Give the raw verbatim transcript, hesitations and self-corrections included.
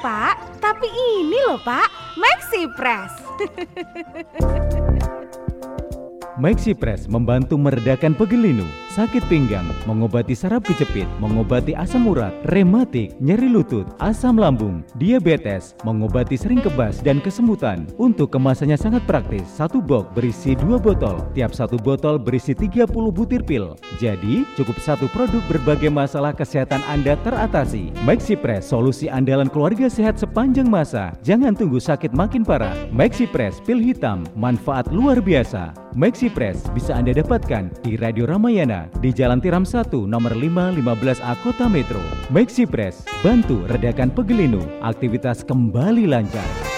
Pak, tapi ini loh Pak, MaxiPress. MaxiPress membantu meredakan pegel linu, sakit pinggang, mengobati saraf kejepit, mengobati asam urat, rematik, nyeri lutut, asam lambung, diabetes, mengobati sering kebas dan kesemutan. Untuk kemasannya sangat praktis, satu box berisi dua botol, tiap satu botol berisi tiga puluh butir pil. Jadi cukup satu produk berbagai masalah kesehatan Anda teratasi. MaxiPress, solusi andalan keluarga sehat sepanjang masa. Jangan tunggu sakit makin parah. MaxiPress, pil hitam, manfaat luar biasa. MaxiPress bisa Anda dapatkan di Radio Ramayana di Jalan Tiram satu nomor lima lima belas A Kota Metro. MaxiPress bantu redakan pegel linu, aktivitas kembali lancar.